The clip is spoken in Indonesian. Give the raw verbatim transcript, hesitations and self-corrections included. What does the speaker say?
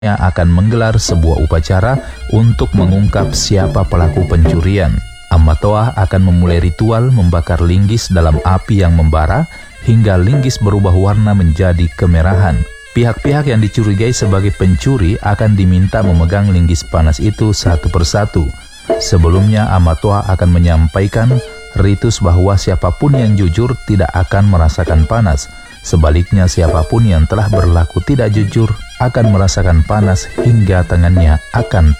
akan menggelar sebuah upacara untuk mengungkap siapa pelaku pencurian. Amatoa akan memulai ritual membakar linggis dalam api yang membara hingga linggis berubah warna menjadi kemerahan. Pihak-pihak yang dicurigai sebagai pencuri akan diminta memegang linggis panas itu satu persatu. Sebelumnya, Amatoa akan menyampaikan ritus bahwa siapapun yang jujur tidak akan merasakan panas. Sebaliknya, siapapun yang telah berlaku tidak jujur akan merasakan panas hingga tangannya akan